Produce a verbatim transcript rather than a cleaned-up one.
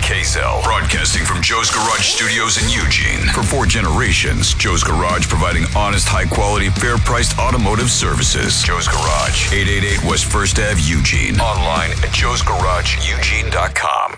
Kazel, broadcasting from Joe's Garage Studios in Eugene. For four generations, Joe's Garage providing honest, high-quality, fair-priced automotive services. Joe's Garage, eight eighty-eight West First Avenue, Eugene. Online at joes garage eugene dot com.